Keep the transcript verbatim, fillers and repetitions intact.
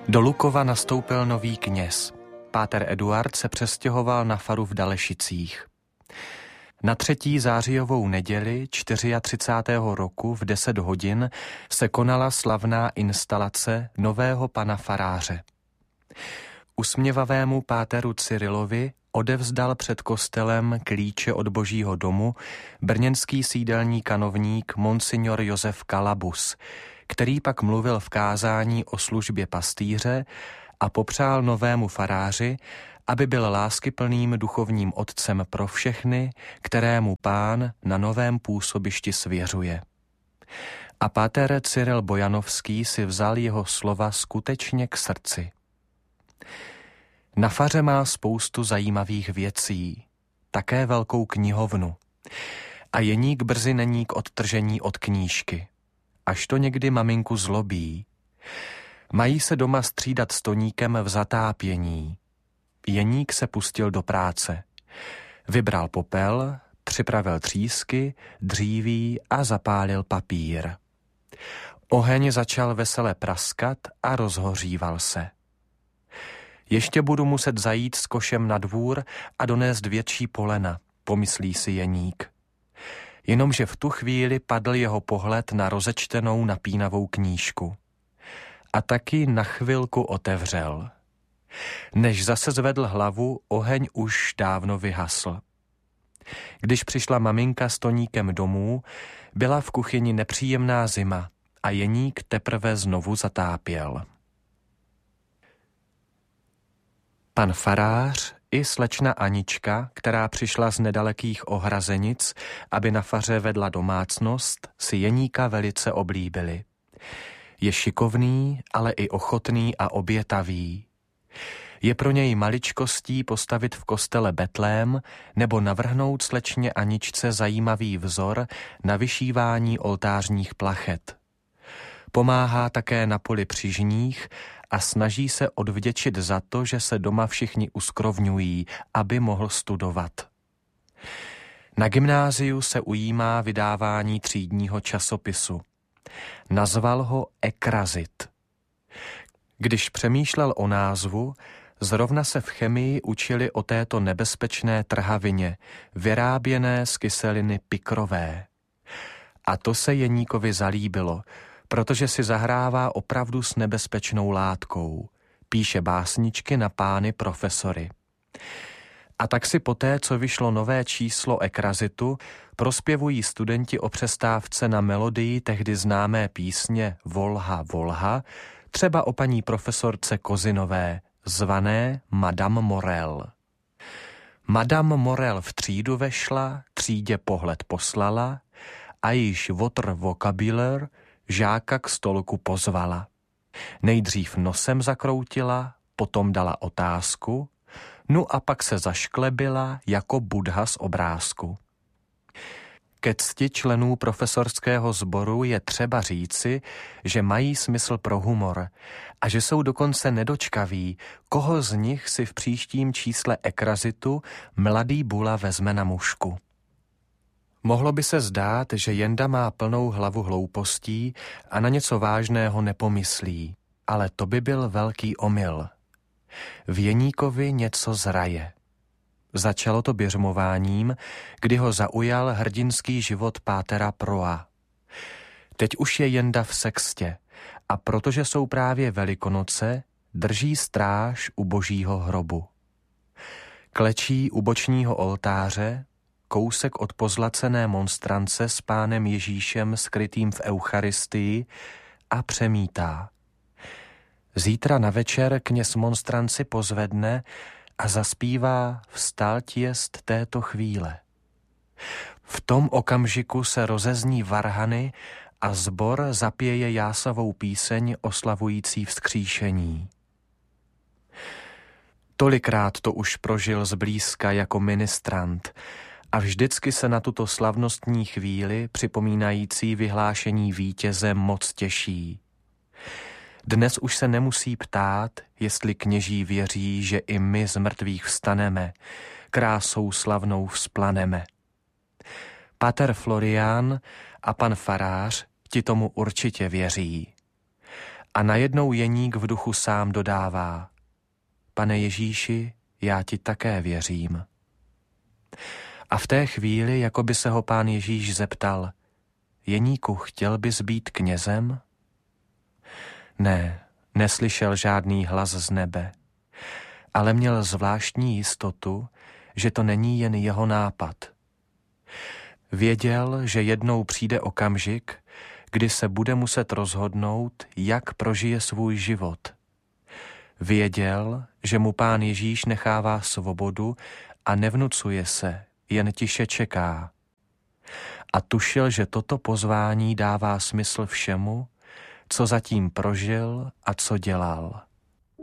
Do Lukova nastoupil nový kněz. Páter Eduard se přestěhoval na faru v Dalešicích. Na třetí zářijovou neděli třicátého čtvrtého roku v deset hodin se konala slavná instalace nového pana faráře. Usměvavému páteru Cyrilovi odevzdal před kostelem klíče od Božího domu brněnský sídelní kanovník monsignor Josef Kalabus, který pak mluvil v kázání o službě pastýře a popřál novému faráři, aby byl láskyplným duchovním otcem pro všechny, kterému Pán na novém působišti svěřuje. A páter Cyril Bojanovský si vzal jeho slova skutečně k srdci. Na faře má spoustu zajímavých věcí, také velkou knihovnu. A Jeník brzy není k odtržení od knížky. Až to někdy maminku zlobí. Mají se doma střídat s Toníkem v zatápění. Jeník se pustil do práce. Vybral popel, připravil třísky, dříví a zapálil papír. Oheň začal vesele praskat a rozhoříval se. Ještě budu muset zajít s košem na dvůr a donést větší polena, pomyslí si Jeník. Jenomže v tu chvíli padl jeho pohled na rozečtenou napínavou knížku. A taky na chvilku otevřel. Než zase zvedl hlavu, oheň už dávno vyhasl. Když přišla maminka s Toníkem domů, byla v kuchyni nepříjemná zima a Jeník teprve znovu zatápěl. Pan farář i slečna Anička, která přišla z nedalekých Ohrazenic, aby na faře vedla domácnost, si Jeníka velice oblíbili. Je šikovný, ale i ochotný a obětavý. Je pro něj maličkostí postavit v kostele betlém nebo navrhnout slečně Aničce zajímavý vzor na vyšívání oltářních plachet. Pomáhá také na poli přižních a snaží se odvděčit za to, že se doma všichni uskrovňují, aby mohl studovat. Na gymnáziu se ujímá vydávání třídního časopisu. Nazval ho Ekrazit. Když přemýšlel o názvu, zrovna se v chemii učili o této nebezpečné trhavině, vyráběné z kyseliny pikrové. A to se Jeníkovi zalíbilo, protože si zahrává opravdu s nebezpečnou látkou. Píše básničky na pány profesory. A tak si poté, co vyšlo nové číslo Ekrazitu, prospěvují studenti o přestávce na melodii tehdy známé písně Volha, Volha, třeba o paní profesorce Kozinové, zvané Madame Morel. Madame Morel v třídu vešla, třídě pohled poslala a již votr vocabulaire žáka k stolku pozvala. Nejdřív nosem zakroutila, potom dala otázku, no a pak se zašklebila jako Buddha z obrázku. Ke cti členů profesorského sboru je třeba říci, že mají smysl pro humor a že jsou dokonce nedočkaví, koho z nich si v příštím čísle Ekrazitu mladý Bula vezme na mušku. Mohlo by se zdát, že Jenda má plnou hlavu hloupostí a na něco vážného nepomyslí, ale to by byl velký omyl. V Jeníkovi něco zraje. Začalo to běžmováním, kdy ho zaujal hrdinský život pátera Proa. Teď už je Jenda v sextě a protože jsou právě Velikonoce, drží stráž u Božího hrobu. Klečí u bočního oltáře, kousek od pozlacené monstrance s pánem Ježíšem skrytým v Eucharistii a přemítá. Zítra na večer kněz monstranci pozvedne a zaspívá Vstáť jest této chvíle. V tom okamžiku se rozezní varhany a sbor zapěje jásavou píseň oslavující vzkříšení. Tolikrát to už prožil zblízka jako ministrant a vždycky se na tuto slavnostní chvíli připomínající vyhlášení vítěze moc těší. Dnes už se nemusí ptát, jestli kněží věří, že i my z mrtvých vstaneme, krásou slavnou vzplaneme. Pater Florián a pan farář ti tomu určitě věří. A najednou Jeník v duchu sám dodává: Pane Ježíši, já ti také věřím. A v té chvíli, jako by se ho Pán Ježíš zeptal: Jeníku, chtěl bys být knězem? Ne, neslyšel žádný hlas z nebe, ale měl zvláštní jistotu, že to není jen jeho nápad. Věděl, že jednou přijde okamžik, kdy se bude muset rozhodnout, jak prožije svůj život. Věděl, že mu Pán Ježíš nechává svobodu a nevnucuje se, jen tiše čeká. A tušil, že toto pozvání dává smysl všemu, co zatím prožil a co dělal.